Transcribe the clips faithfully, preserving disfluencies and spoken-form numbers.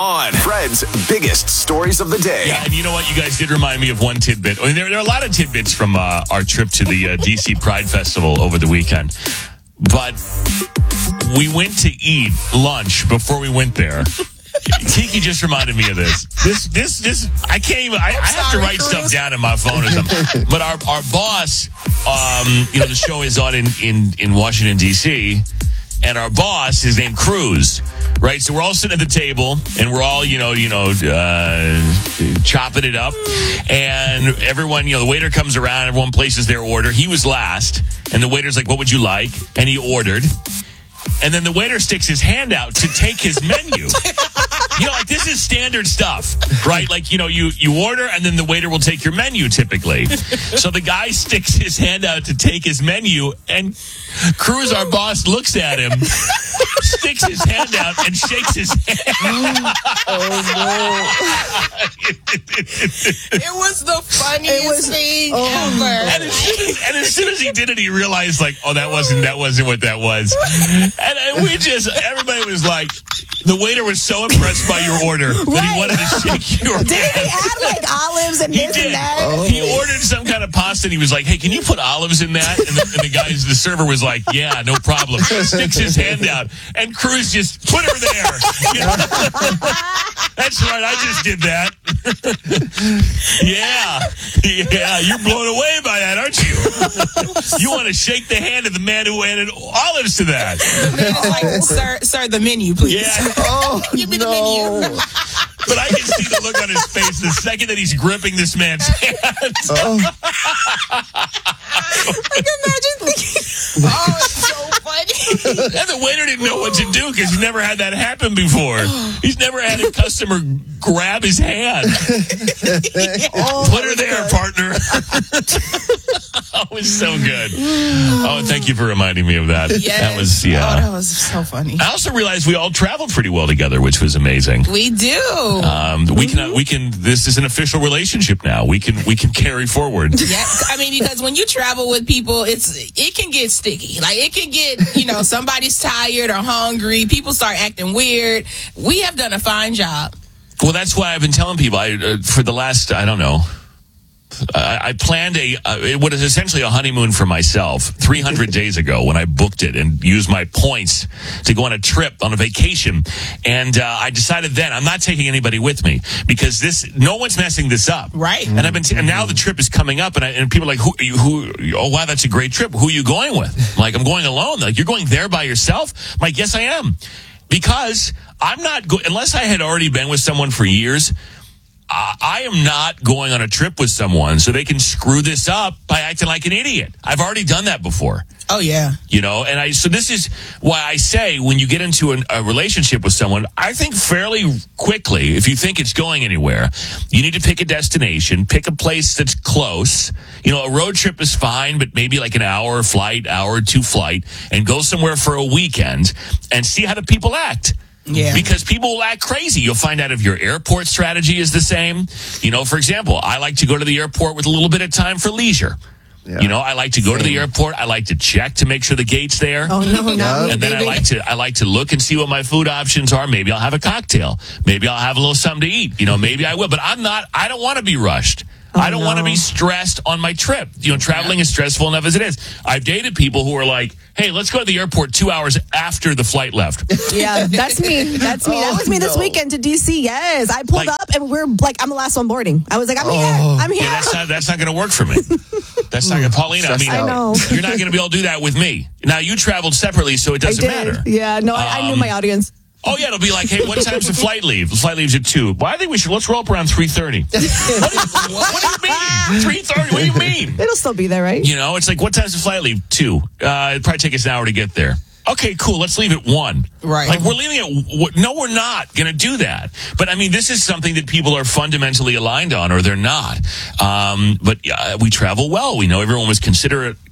On Fred's biggest stories of the day. Yeah, and you know what? You guys did remind me of one tidbit. I mean, there, there are a lot of tidbits from uh, our trip to the uh, D C Pride Festival over the weekend. But we went to eat lunch before we went there. Kiki just reminded me of this. This, this, this. I can't even. I, I have to write stuff down in my phone or something. But our our boss, um, you know, the show is on in in, in Washington D C, and our boss is named Cruz. Right, so we're all sitting at the table, and we're all, you know, you know, uh, chopping it up, and everyone, you know, the waiter comes around, everyone places their order. He was last, and the waiter's like, "What would you like?" And he ordered, and then the waiter sticks his hand out to take his menu. You know, like, this is standard stuff, right? Like, you know, you, you order, and then the waiter will take your menu, typically. So the guy sticks his hand out to take his menu, and Cruz, our boss, looks at him, sticks his hand out, and shakes his hand. Oh, no. It was the funniest It was- thing oh, ever. And as, soon as, and as soon as he did it, he realized, like, oh, that wasn't that wasn't what that was. And, and we just, everybody was like, the waiter was so impressed by your order that Right. he wanted to shake your Did hand. he add like olives and He this did. and that? Oh. He ordered some kind of pasta, and he was like, "Hey, can you put olives in that?" And the, and the guys, the server was like, "Yeah, no problem." Sticks his hand out, and Cruz just put her there. You know? That's right. I just did that. yeah, yeah. You're blown away by that, aren't you? You want to shake the hand of the man who added olives to that? It's like, sir, sir, the menu, please. Yeah. Oh, Give me the no. menu. But I can see the look on his face the second that he's gripping this man's hand. I can imagine thinking, oh, it's so funny. And the waiter didn't know what to do because he's never had that happen before. He's never had a customer grab his hand. Oh, Put her there, partner. Oh, it was so good. Oh, thank you for reminding me of that. Yes. That was, Oh, yeah. that was so funny. I also realized we all traveled pretty well together, which was amazing. We do. Um, we can, we can. This is an official relationship now. We can, we can carry forward. Yeah, I mean, because when you travel with people, it's it can get sticky. Like, it can get, you know, somebody's tired or hungry. People start acting weird. We have done a fine job. Well, that's why I've been telling people I, uh, for the last, I don't know, I, I planned a, uh, it was essentially a honeymoon for myself three hundred days ago when I booked it and used my points to go on a trip, on a vacation. And uh, I decided then I'm not taking anybody with me because this, no one's messing this up. Right. And I've been, t- and now the trip is coming up and, I, and people are like, who, are you, who, oh, wow, that's a great trip. Who are you going with? I'm like, I'm going alone. They're like, you're going there by yourself? I'm like, yes, I am. Because I'm not go- unless I had already been with someone for years, uh, I am not going on a trip with someone so they can screw this up by acting like an idiot. I've already done that before. Oh, yeah. You know, and I, so this is why I say when you get into an, a relationship with someone, I think fairly quickly, if you think it's going anywhere, you need to pick a destination, pick a place that's close. You know, a road trip is fine, but maybe like an hour flight, hour or two flight, and go somewhere for a weekend and see how the people act. Yeah. Because people will act crazy. You'll find out if your airport strategy is the same. You know, for example, I like to go to the airport with a little bit of time for leisure. Yeah. You know, I like to go Same. to the airport. I like to check to make sure the gate's there. Oh, no, no. And then I like to I like to look and see what my food options are. Maybe I'll have a cocktail. Maybe I'll have a little something to eat. You know, maybe I will. But I'm not, I don't want to be rushed. Oh, I don't no. want to be stressed on my trip. You know, traveling is stressful enough as it is. I've dated people who are like, hey, let's go to the airport two hours after the flight left. Yeah, that's me. That's me. That was me this weekend to D C. Yes. I pulled Like- up and we're like, I'm the last one boarding. I was like, I'm Oh. here. I'm here. Yeah, that's not that's not going to work for me. That's not going to, Paulina, I mean, I know. you're not going to be able to do that with me. Now, you traveled separately, so it I doesn't did. matter. Yeah, no, I, I knew Um, my audience. Oh, yeah, it'll be like, hey, what time's the flight leave? The flight leaves at two. Well, I think we should, let's roll up around three thirty. What, do you- what do you mean? three thirty? What do you mean? It'll still be there, right? You know, it's like, what time's the flight leave? two. Uh, it'd probably take us an hour to get there. Okay, cool. Let's leave at one. Right. Like, we're leaving at, w- no, we're not going to do that. But, I mean, this is something that people are fundamentally aligned on, or they're not. Um, but uh, we travel well. We know everyone was considerate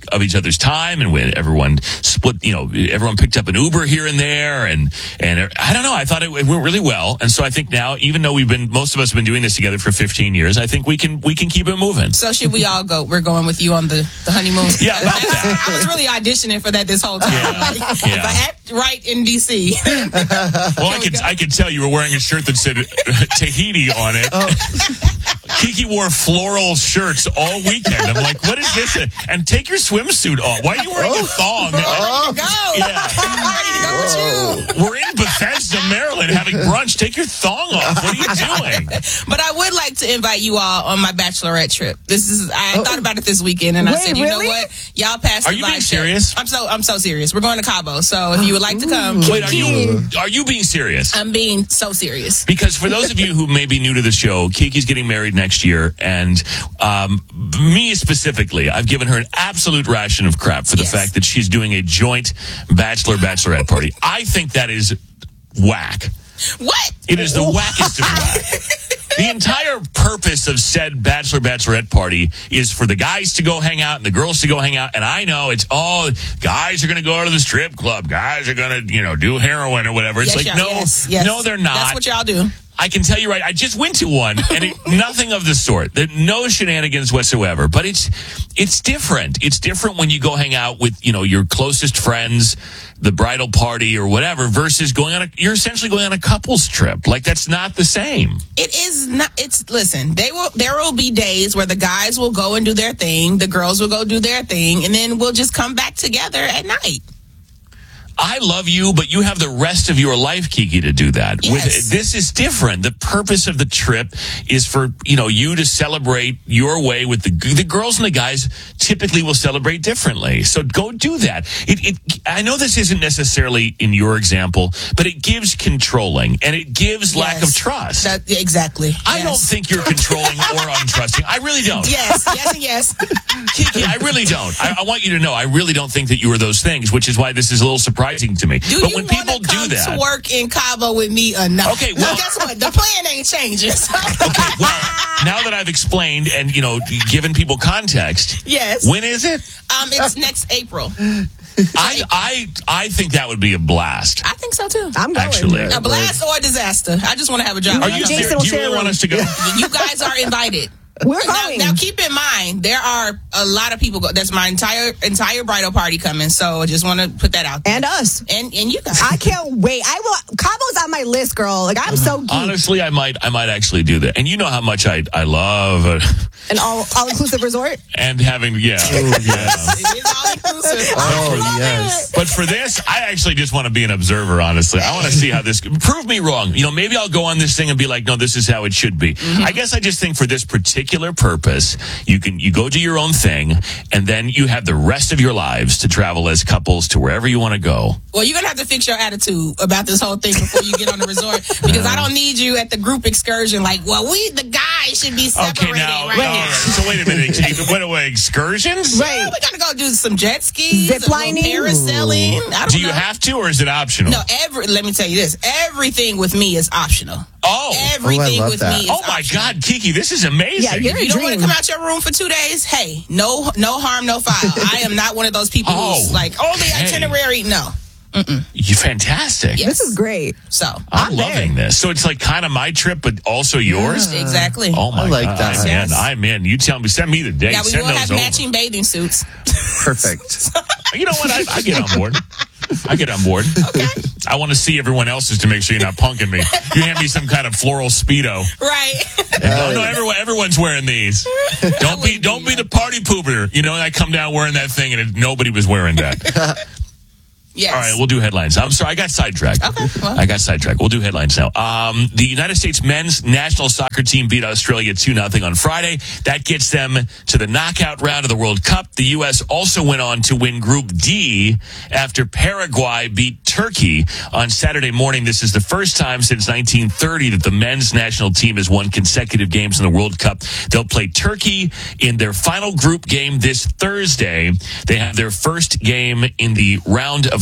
of each other's time, and when everyone split, you know, everyone picked up an Uber here and there, and and I don't know. I thought it, it went really well, and so I think now, even though we've been, most of us have been doing this together for fifteen years, I think we can we can keep it moving. So should we all go? We're going with you on the, the honeymoon. Yeah, about that. I was really auditioning for that this whole time. Yeah. Like, Yeah. If I act right in D C. Well, I could I could tell you were wearing a shirt that said Tahiti on it. Oh. Kiki wore floral shirts all weekend. I'm like, what is this? And take your swimsuit off. Why are you wearing a thong? I'm ready to go. Yeah. I'm ready to go with you. We're in Bethesda, Maryland, having brunch. Take your thong off. What are you doing? But I would like to invite you all on my bachelorette trip. This is I oh. thought about it this weekend, and I Wait, said, you really? know what, y'all passed. Are the you being vibe serious? check. I'm so I'm so serious. We're going to Cabo, so if you would like to come, Wait, are you are you being serious? I'm being so serious. Because for those of you who may be new to the show, Kiki's getting married next year, and um, me specifically, I've given her an absolute ration of crap for the Yes. fact that she's doing a joint bachelor-bachelorette party. I think that is whack. What? It is the wackest of whack. The entire purpose of said bachelor-bachelorette party is for the guys to go hang out and the girls to go hang out. And I know it's all guys are going to go to the strip club. Guys are going to, you know, do heroin or whatever. It's Yes, like, y'all- no, yes, yes. no, they're not. That's what y'all do. I can tell you right, I just went to one, and it, nothing of the sort. There, no shenanigans whatsoever. But it's it's different. It's different when you go hang out with, you know, your closest friends, the bridal party or whatever, versus going on a, you're essentially going on a couples trip. Like, that's not the same. It is not. It's listen. They will. There will be days where the guys will go and do their thing, the girls will go do their thing, and then we'll just come back together at night. I love you, but you have the rest of your life, Kiki, to do that. Yes. With, this is different. The purpose of the trip is for, you know, you to celebrate your way with the the girls and the guys typically will celebrate differently. So go do that. It, it I know this isn't necessarily in your example, but it gives controlling and it gives lack Yes. of trust. That, exactly. I Yes. don't think you're controlling or untrusting. I really don't. Yes, yes, and yes. Kiki, I really don't. I, I want you to know, I really don't think that you are those things, which is why this is a little surprising to me. Do but you when want people to come do that, to work in Cabo with me or not? Okay, well- guess what? The plan ain't changing. So. okay, well, now that I've explained and, you know, given people context, Yes. when is it? Um, it's next April. I I I think that would be a blast. I think so too. I'm going. Actually. A blast or a disaster. I just want to have a job. Are you Jason serious? will Do you share really a want room. us to go? You guys are invited. We're Now, going. now, keep in mind, there are a lot of people. Go, that's my entire entire bridal party coming. So I just want to put that out there. And us. And and you guys. I can't wait. I will. Cabo's on my list, girl. Like, I'm so geeked. Honestly, I might I might actually do that. And you know how much I I love uh, An all all inclusive resort. and having yeah. Oh, yes. It is all inclusive. Oh, yes. But for this, I actually just want to be an observer, honestly. I want to see how this... Prove me wrong. You know, maybe I'll go on this thing and be like, no, this is how it should be. Mm-hmm. I guess I just think for this particular purpose, you can you go do your own thing, and then you have the rest of your lives to travel as couples to wherever you want to go. Well, you're going to have to fix your attitude about this whole thing before you get on the resort. Because I don't need you at the group excursion like, well, we, the guys, should be separated Okay, now, right all now. right. So wait a minute. What away excursions? Right. Yeah, we're going to go do some jet skis, Zip a little lining. parasailing. I don't Do you know. have to, or is it optional? No, every, let me tell you this. Everything with me is optional. Oh. Everything love with that. me is Oh my optional. God, Kiki, this is amazing. Yeah, you're a You don't want dream. to come out your room for two days? Hey, no no harm, no foul. I am not one of those people Oh, who's like, oh, the hey. itinerary. No. You're fantastic. Yes. This is great. So, I'm, I'm loving this. So it's like kind of my trip, but also yours. exactly. Oh my I like God, that. I'm in. Yes. I'm in. You tell me, send me the date. Yeah, we send will those have over. matching bathing suits. Perfect. You know what? I, I get on board. I get on board. Okay. I want to see everyone else's to make sure you're not punking me. You hand me some kind of floral Speedo. Right. And, oh no, everyone, everyone's wearing these. Don't be, don't be the party pooper. You know, I come down wearing that thing, and it, nobody was wearing that. Yes. All right, we'll do headlines. I'm sorry, I got sidetracked. Okay, well. I got sidetracked. We'll do headlines now. Um, the United States men's national soccer team beat Australia two nothing on Friday. That gets them to the knockout round of the World Cup. The U S also went on to win Group D after Paraguay beat Turkey on Saturday morning. This is the first time since nineteen thirty that the men's national team has won consecutive games in the World Cup. They'll play Turkey in their final group game this Thursday. They have their first game in the round of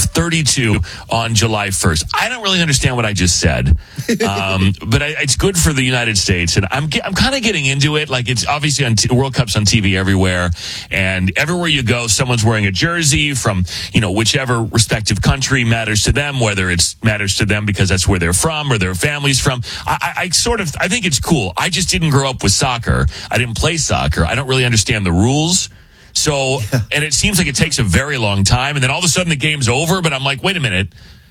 thirty-two on July first. I don't really understand what I just said, um, but I, it's good for the United States, and I'm I'm kind of getting into it. Like, it's obviously on t- World Cup's on T V everywhere, and everywhere you go, someone's wearing a jersey from, you know, whichever respective country matters to them, whether it's matters to them because that's where they're from or their family's from. I, I, I sort of I think it's cool. I just didn't grow up with soccer. I didn't play soccer. I don't really understand the rules. So, and it seems like it takes a very long time, and then all of a sudden the game's over, but I'm like, wait a minute,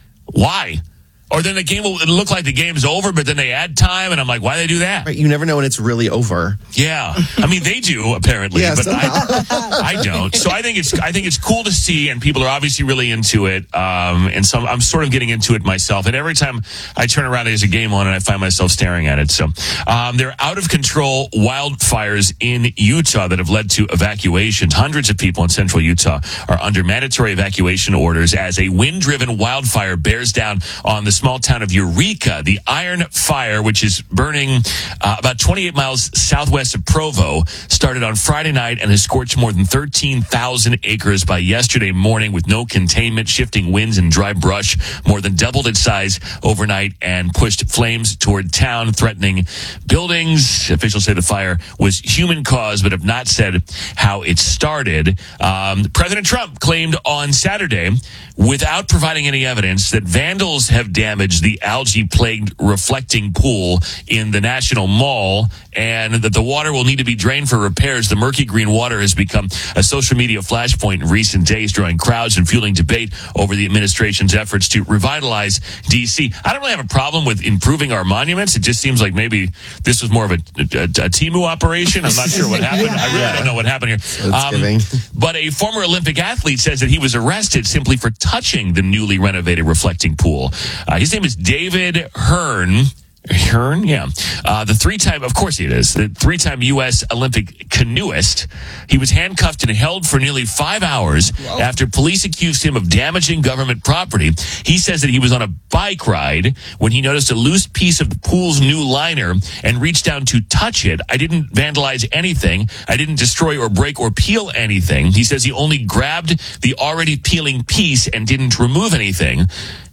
why? Or then the game will look like the game's over, but then they add time, and I'm like, why do they do that? Right, you never know when it's really over. Yeah, I mean they do apparently, Yeah, but I, I don't. So I think it's I think it's cool to see, and people are obviously really into it. Um, and so I'm sort of getting into it myself. And every time I turn around, there's a game on, and I find myself staring at it. So um, there are out of control wildfires in Utah that have led to evacuations. Hundreds of people in central Utah are under mandatory evacuation orders as a wind-driven wildfire bears down on the small town of Eureka. The Iron Fire, which is burning uh, about twenty-eight miles southwest of Provo, started on Friday night and has scorched more than thirteen thousand acres by yesterday morning with no containment. Shifting winds and dry brush more than doubled its size overnight and pushed flames toward town, threatening buildings. Officials say the fire was human caused, but have not said how it started. Um, President Trump claimed on Saturday, without providing any evidence, that vandals have damaged the algae-plagued reflecting pool in the National Mall, and that the water will need to be drained for repairs. The murky green water has become a social media flashpoint in recent days, drawing crowds and fueling debate over the administration's efforts to revitalize D C. I don't really have a problem with improving our monuments. It just seems like maybe this was more of a, a, a Timu operation. I'm not sure what happened. I really don't know what happened here. Um, but a former Olympic athlete says that he was arrested simply for touching the newly renovated reflecting pool. Uh, his name is David Hearn. Hearn, yeah. Uh, the three-time, of course it is, the three-time U S Olympic canoeist. He was handcuffed and held for nearly five hours Whoa. after police accused him of damaging government property. He says that he was on a bike ride when he noticed a loose piece of the pool's new liner and reached down to touch it. I didn't vandalize anything. I didn't destroy or break or peel anything. He says he only grabbed the already peeling piece and didn't remove anything.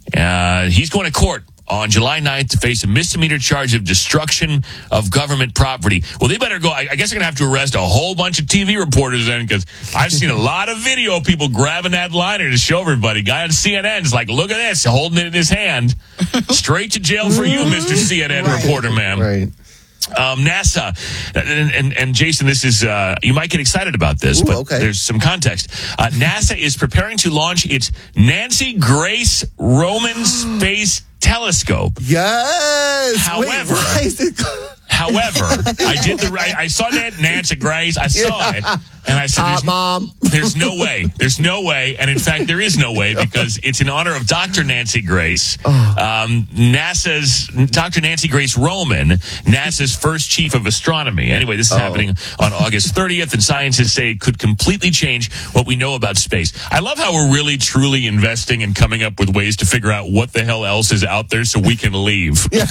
Uh, he's going to court on July ninth to face a misdemeanor charge of destruction of government property. Well, they better go. I, I guess they're going to have to arrest a whole bunch of T V reporters then, because I've seen a lot of video of people grabbing that liner to show everybody. Guy on C N N is like, look at this, holding it in his hand. Straight to jail for you, Mister C N N right. reporter, man. Right. Um, NASA, and, and, and Jason, this is, uh, you might get excited about this, Ooh, but okay. there's some context. Uh, NASA is preparing to launch its Nancy Grace Roman Space Telescope. Yes. However, Wait, why is it- however, I did the right, I saw that Nancy Grace, I saw Yeah. it, and I said, Uh, there's, Mom. there's no way, there's no way, and in fact, there is no way, because it's in honor of Doctor Nancy Grace, um, NASA's, Doctor Nancy Grace Roman, NASA's first chief of astronomy. Anyway, this is Oh. happening on August thirtieth, and scientists say it could completely change what we know about space. I love how we're really, truly investing in coming up with ways to figure out what the hell else is out there so we can leave. No,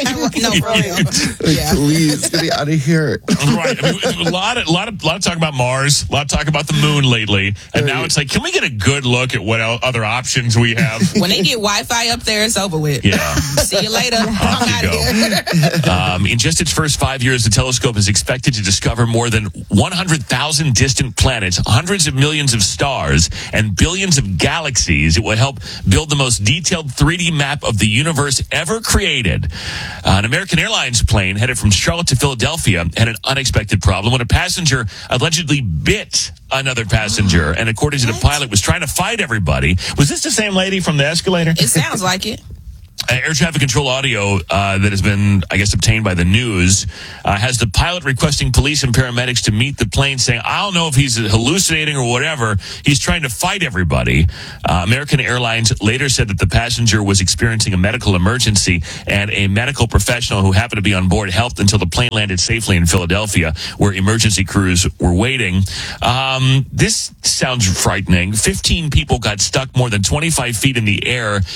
for real. Yeah. Please get me out of here. Right. I mean, a lot of, a lot of, a lot of talk about Mars, a lot of talk about the moon lately, and now it's like, can we get a good look at what el- other options we have? When they get Wi-Fi up there, it's over with. Yeah. See you later. Off I'm you out go. here. Um, in just its first five years, the telescope is expected to discover more than one hundred thousand distant planets, hundreds of millions of stars, and billions of galaxies. It will help build the most detailed three D map of the universe ever created. Uh, an American Airlines plane headed from Charlotte to Philadelphia had an unexpected problem when a passenger allegedly bit another passenger, and according to the pilot, was trying to fight everybody. Was this the same lady from the escalator? It sounds like it. Uh, air traffic control audio uh, that has been, I guess, obtained by the news uh, has the pilot requesting police and paramedics to meet the plane, saying, I don't know if he's hallucinating or whatever. He's trying to fight everybody. Uh, American Airlines later said that the passenger was experiencing a medical emergency, and a medical professional who happened to be on board helped until the plane landed safely in Philadelphia, where emergency crews were waiting. Um, this sounds frightening. fifteen people got stuck more than twenty-five feet in the air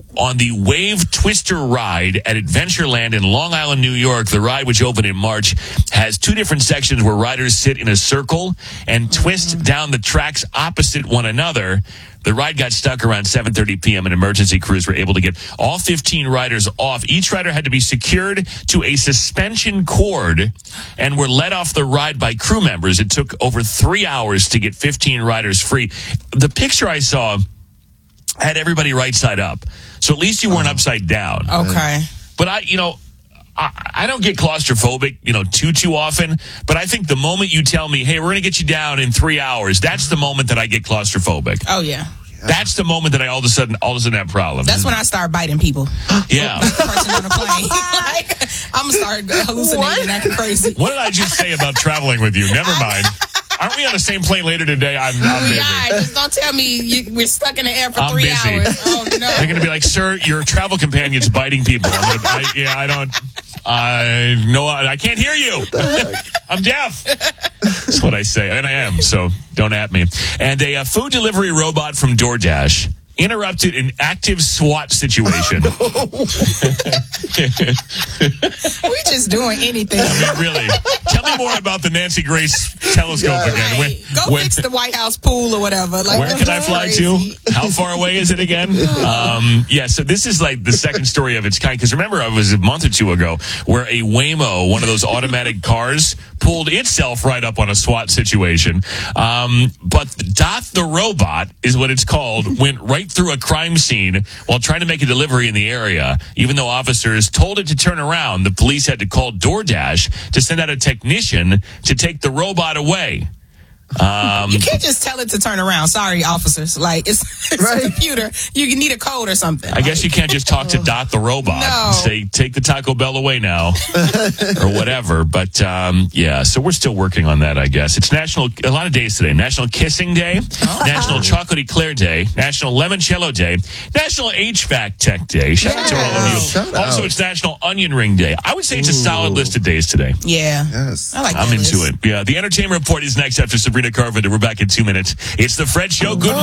on the Wave Twister ride at Adventureland in Long Island, New York. The ride, which opened in March, has two different sections where riders sit in a circle and twist down the tracks opposite one another. The ride got stuck around seven thirty p.m. and emergency crews were able to get all fifteen riders off. Each rider had to be secured to a suspension cord and were let off the ride by crew members. It took over three hours to get fifteen riders free. The picture I saw had everybody right side up. So at least you weren't upside down. Okay. But I, you know, I, I don't get claustrophobic, you know, too, too often. But I think the moment you tell me, hey, we're going to get you down in three hours, that's the moment that I get claustrophobic. Oh, yeah. That's the moment that I all of a sudden, all of a sudden have problems. That's when I start biting people. Yeah. Person on the plane. Like, I'm going to start hallucinating and acting crazy. What did I just say about traveling with you? Never mind. Aren't we on the same plane later today? I'm, I'm busy. Yeah, just don't tell me you, we're stuck in the air for I'm three busy. hours. Oh, no. They're going to be like, sir, your travel companion's biting people. I'm gonna, I, yeah, I don't, I no, I can't hear you. I'm deaf. That's what I say. And I am, so don't at me. And a, uh food delivery robot from DoorDash interrupted an active SWAT situation. We just doing anything. I mean, really. Tell me more about the Nancy Grace telescope Yeah. again. When, Go when- fix the White House pool or whatever. Like, Where can I fly crazy. to? How far away is it again? Um, yeah, so this is like the second story of its kind. Because remember, it was a month or two ago where a Waymo, one of those automatic cars, pulled itself right up on a SWAT situation. Um, but Dot the robot is what it's called, went right through a crime scene while trying to make a delivery in the area. Even though officers told it to turn around, the police had to call DoorDash to send out a technician to take the robot away. Um, You can't just tell it to turn around. Sorry, officers. Like, it's, it's Right. a computer. You need a code or something. I guess you can't just talk to Dot the robot No. and say, take the Taco Bell away now or whatever. But, um, yeah, so we're still working on that, I guess. It's National, a lot of days today. National Kissing Day, National Chocolate Eclair Day, National Limoncello Day, National H V A C Tech Day. Shout out to all of you. Shout Also, out. it's National Onion Ring Day. I would say it's a solid list of days today. Yeah. Yes. I like I'm that into list. it. Yeah, the entertainment report is next after Sabrina Carpenter. We're back in two minutes. It's the Fred Show. Good